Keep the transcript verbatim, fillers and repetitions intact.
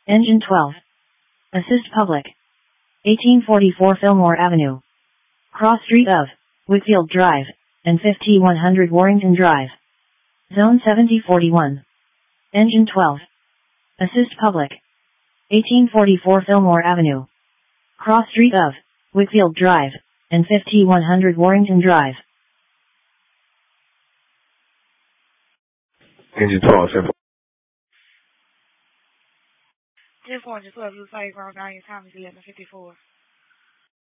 Engine twelve. Assist public. eighteen forty-four Fillmore Avenue. Cross street of Whitfield Drive and fifty-one hundred Warrington Drive. Zone seventy forty-one. Engine twelve. Assist public. eighteen forty-four Fillmore Avenue. Cross street of Whitfield Drive and fifty-one hundred Warrington Drive. Engine twelve, seven. ten four, twelve, you five, Grand Valley, time is eleven fifty-four.